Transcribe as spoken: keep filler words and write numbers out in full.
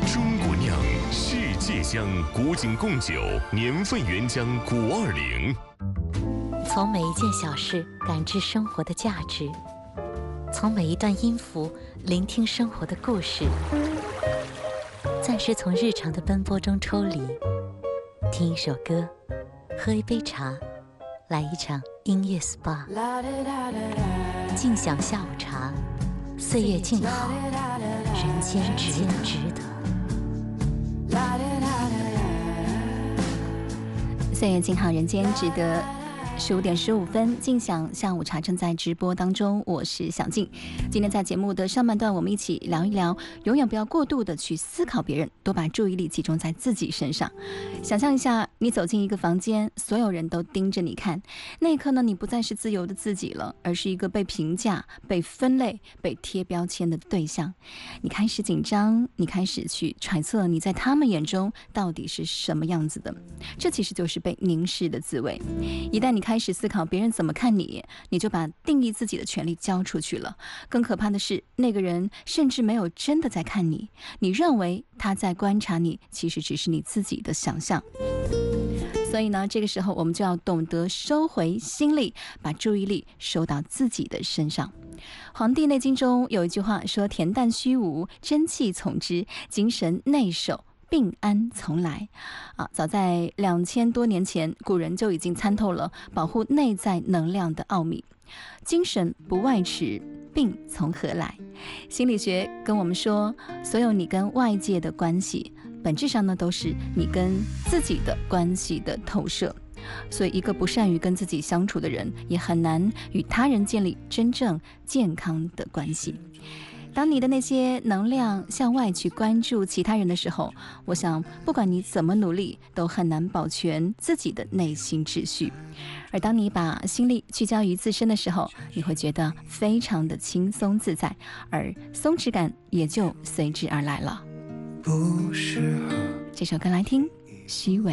中国酿，世界香，古井贡酒，年份原浆古二零。 从每一件小事感知生活的价值，从每一段音符聆听生活的故事，暂时从日常的奔波中抽离，听一首歌，喝一杯茶，来一场音乐 S P A， 静享下午茶，岁月静好，人间值得。 岁月静好，人间值得。十五点十五分，静享下午茶正在直播当中，我是小静。今天在节目的上半段，我们一起聊一聊，永远不要过度的去思考别人，多把注意力集中在自己身上。想象一下，你走进一个房间，所有人都盯着你看，那一刻呢，你不再是自由的自己了，而是一个被评价、被分类、被贴标签的对象。你开始紧张，你开始去揣测你在他们眼中到底是什么样子的，这其实就是被凝视的滋味。一旦你开始思考别人怎么看你，你就把定义自己的权利交出去了。更可怕的是，那个人甚至没有真的在看你，你认为他在观察你，其实只是你自己的想象。所以呢，这个时候我们就要懂得收回心力，把注意力收到自己的身上。黄帝内经中有一句话说：恬淡虚无，真气从之，精神内守，病安从来。啊，早在两千多年前，古人就已经参透了保护内在能量的奥秘。精神不外驰，病从何来？心理学跟我们说，所有你跟外界的关系，本质上呢，都是你跟自己的关系的投射。所以一个不善于跟自己相处的人，也很难与他人建立真正健康的关系。当你的那些能量向外去关注其他人的时候，我想不管你怎么努力，都很难保全自己的内心秩序。而当你把心力聚焦于自身的时候，你会觉得非常的轻松自在，而松弛感也就随之而来了。不适合这首歌来听，虚伪。